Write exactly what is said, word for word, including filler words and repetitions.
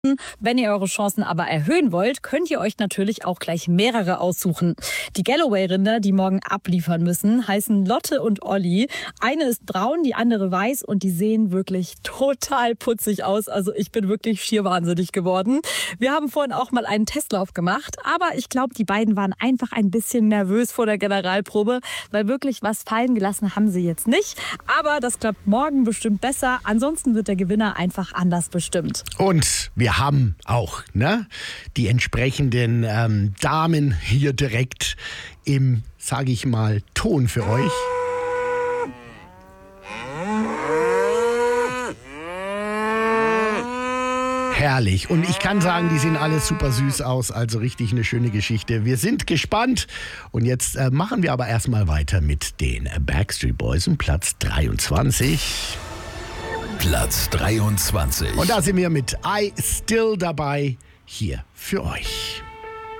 Wenn ihr eure Chancen aber erhöhen wollt, könnt ihr euch natürlich auch gleich mehrere aussuchen. Die Galloway-Rinder, die morgen abliefern müssen, heißen Lotte und Olli. Eine ist braun, die andere weiß und die sehen wirklich total putzig aus. Also ich bin wirklich schier wahnsinnig geworden. Wir haben vorhin auch mal einen Testlauf gemacht, aber ich glaube, die beiden waren einfach ein bisschen nervös vor der Generalprobe, weil wirklich was fallen gelassen haben sie jetzt nicht. Aber das klappt morgen bestimmt besser. Ansonsten wird der Gewinner einfach anders bestimmt. Und wir haben auch ne, die entsprechenden ähm, Damen hier direkt im, sage ich mal, Ton für euch. Herrlich. Und ich kann sagen, die sehen alle super süß aus. Also richtig eine schöne Geschichte. Wir sind gespannt. Und jetzt äh, machen wir aber erstmal weiter mit den Backstreet Boys um Platz dreiundzwanzig. Platz dreiundzwanzig. Und da sind wir mit I Still dabei hier für euch.